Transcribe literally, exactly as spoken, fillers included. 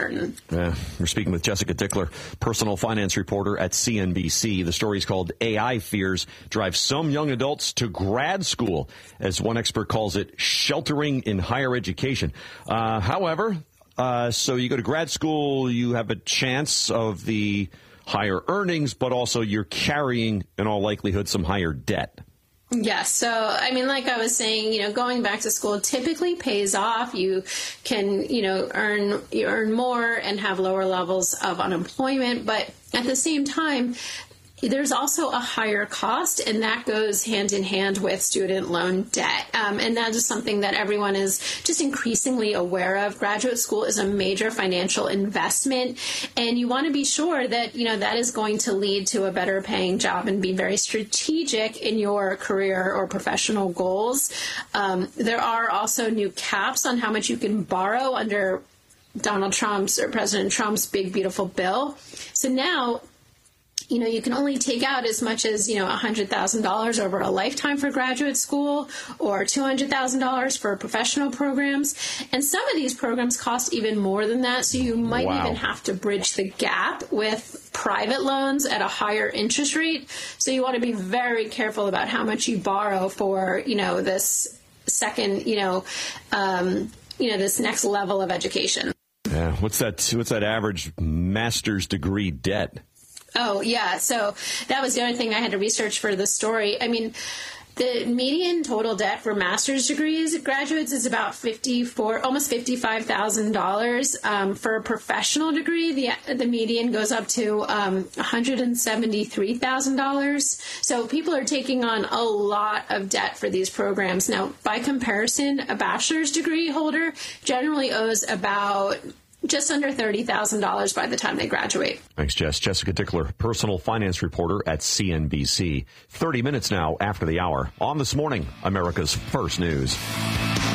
Uh, we're speaking with Jessica Dickler, personal finance reporter at C N B C. The story is called A I Fears Drive Some Young Adults to Grad School, as one expert calls it, sheltering in higher education. Uh, however, uh, so you go to grad school, you have a chance of the higher earnings, but also you're carrying, in all likelihood, some higher debt. Yes. So, I mean, like I was saying, you know, going back to school typically pays off. You can, you know, earn you earn more and have lower levels of unemployment. But at the same time, there's also a higher cost, and that goes hand in hand with student loan debt. Um, and that is something that everyone is just increasingly aware of. Graduate school is a major financial investment, and you want to be sure that, you know, that is going to lead to a better paying job and be very strategic in your career or professional goals. Um, there are also new caps on how much you can borrow under Donald Trump's or President Trump's big, beautiful bill. So now, you know, you can only take out as much as, you know, one hundred thousand dollars over a lifetime for graduate school, or two hundred thousand dollars for professional programs. And some of these programs cost even more than that. So you might wow. even have to bridge the gap with private loans at a higher interest rate. So you want to be very careful about how much you borrow for, you know, this second, you know, um, you know, this next level of education. Yeah. What's that? What's that average master's degree debt? Oh, yeah. So that was the other thing I had to research for the story. I mean, the median total debt for master's degrees graduates is about fifty-four, almost fifty-five thousand dollars. Um, for a professional degree, the the median goes up to um, one hundred seventy-three thousand dollars. So people are taking on a lot of debt for these programs. Now, by comparison, a bachelor's degree holder generally owes about just under thirty thousand dollars by the time they graduate. Thanks, Jess. Jessica Dickler, personal finance reporter at C N B C. thirty minutes now after the hour. On This Morning, America's First News.